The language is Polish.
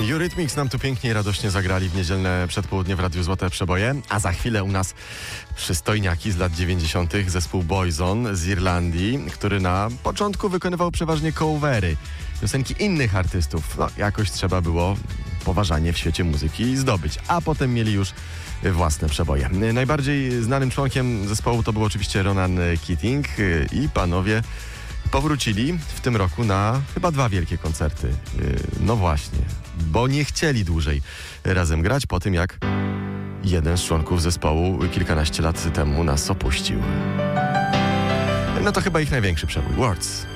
Eurythmics nam tu pięknie i radośnie zagrali w niedzielne przedpołudnie w Radiu Złote Przeboje, a za chwilę u nas przystojniaki z lat 90. zespół Boyzone z Irlandii, który na początku wykonywał przeważnie covery, piosenki innych artystów. No, jakoś trzeba było poważanie w świecie muzyki zdobyć, a potem mieli już własne przeboje. Najbardziej znanym członkiem zespołu to był oczywiście Ronan Keating i panowie powrócili w tym roku na chyba 2 wielkie koncerty. No właśnie, bo nie chcieli dłużej razem grać po tym, jak jeden z członków zespołu kilkanaście lat temu nas opuścił. No to chyba ich największy przebój, Words.